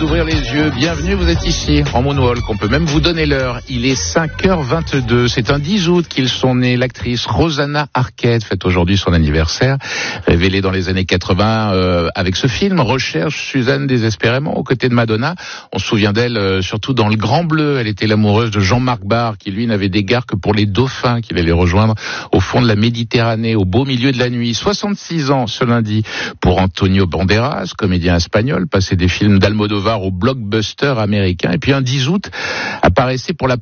d'ouvrir les yeux. Bienvenue, vous êtes ici en Moonwalk. On peut même vous donner l'heure. Il est 5h22. C'est un 10 août qu'ils sont nés. L'actrice Rosanna Arquette fête aujourd'hui son anniversaire. Révélée dans les années 80 avec ce film, Recherche Suzanne désespérément aux côtés de Madonna. On se souvient d'elle surtout dans Le Grand Bleu. Elle était l'amoureuse de Jean-Marc Barr qui lui n'avait d'égard que pour les dauphins qu'il allait rejoindre au fond de la Méditerranée au beau milieu de la nuit. 66 ans ce lundi pour Antonio Banderas, comédien espagnol, passé des films d'Almodovar au blockbuster américain. Et puis un 10 août apparaissait pour la